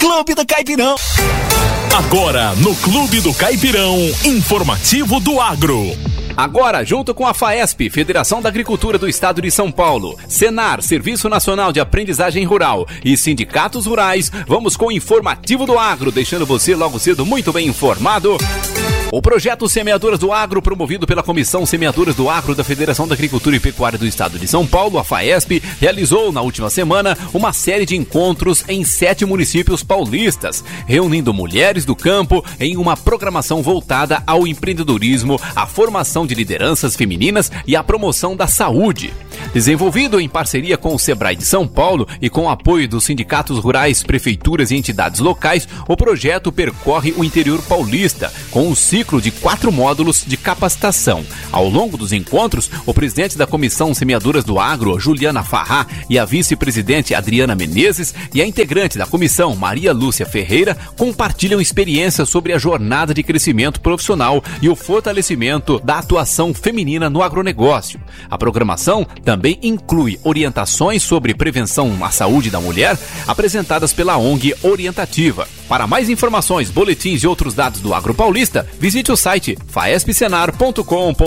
Clube do Caipirão. Agora, no Clube do Caipirão, informativo do agro. Agora, junto com a FAESP, Federação da Agricultura do Estado de São Paulo, Senar, Serviço Nacional de Aprendizagem Rural e sindicatos rurais, vamos com o informativo do agro, deixando você logo cedo muito bem informado. O projeto Semeadoras do Agro, promovido pela Comissão Semeadoras do Agro da Federação da Agricultura e Pecuária do Estado de São Paulo, a FAESP, realizou na última semana uma série de encontros em 7 municípios paulistas, reunindo mulheres do campo em uma programação voltada ao empreendedorismo, à formação de lideranças femininas e à promoção da saúde. Desenvolvido em parceria com o Sebrae de São Paulo e com o apoio dos sindicatos rurais, prefeituras e entidades locais, o projeto percorre o interior paulista, com um ciclo de 4 módulos de capacitação. Ao longo dos encontros, o presidente da Comissão Semeadoras do Agro, Juliana Farrá, e a vice-presidente Adriana Menezes e a integrante da comissão, Maria Lúcia Ferreira, compartilham experiências sobre a jornada de crescimento profissional e o fortalecimento da atuação feminina no agronegócio. A programação também inclui orientações sobre prevenção à saúde da mulher, apresentadas pela ONG Orientativa. Para mais informações, boletins e outros dados do Agro Paulista, visite o site faespsenar.com.br.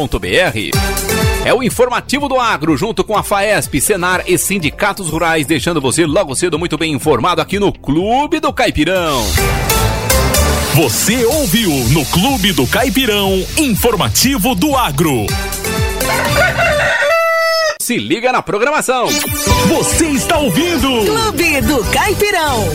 É o informativo do agro, junto com a FAESP, Senar e sindicatos rurais, deixando você logo cedo muito bem informado aqui no Clube do Caipirão. Você ouviu no Clube do Caipirão, informativo do agro. Se liga na programação. Você está ouvindo Clube do Caipirão.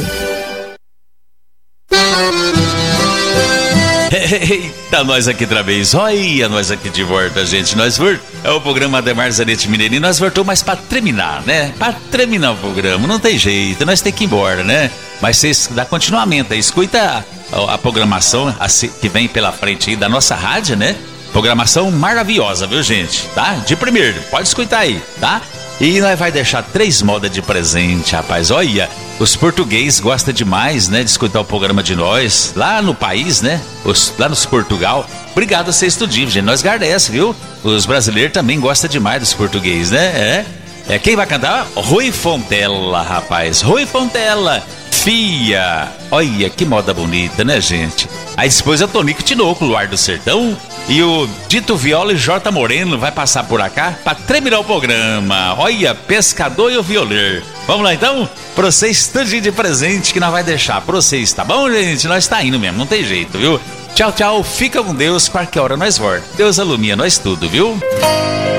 Eita, nós aqui outra vez. Olha, nós aqui de volta, gente. Nós é o programa Ademar Zanetti Mineirinho. Nós voltou mais pra terminar, né? Pra terminar o programa. Não tem jeito, nós temos que ir embora, né? Mas vocês dá continuamento aí. Escuta a programação que vem pela frente aí da nossa rádio, né? Programação maravilhosa, viu, gente? Tá? De primeiro, pode escutar aí, tá? E nós vai deixar 3 modas de presente, rapaz. Olha, os portugueses gostam demais, né, de escutar o programa de nós, lá no país, né? Lá nos Portugal. Obrigado a vocês tudinho, gente. Nós agradece, viu? Os brasileiros também gostam demais dos portugueses, né? Quem vai cantar? Rui Fontella, rapaz. Rui Fontella. Fia. Olha, que moda bonita, né, gente? Aí depois é o Tonico Tinoco, Luar do Sertão. E o Dito Viola e J. Moreno vai passar por cá pra terminar o programa. Olha, Pescador e o Violeiro. Vamos lá então? Pra vocês, tudinho de presente que nós vai deixar pra vocês, tá bom, gente? Nós tá indo mesmo, não tem jeito, viu? Tchau, tchau, fica com Deus, qualquer hora nós volta. Deus alumia nós tudo, viu?